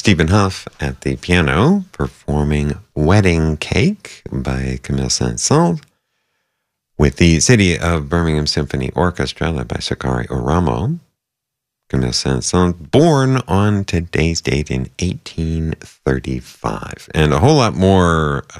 Stephen Huff at the piano, performing Wedding Cake by Camille Saint-Saëns, with the City of Birmingham Symphony Orchestra led by Sakari Oramo. Camille Saint-Saëns, born on today's date in 1835. And a whole lot more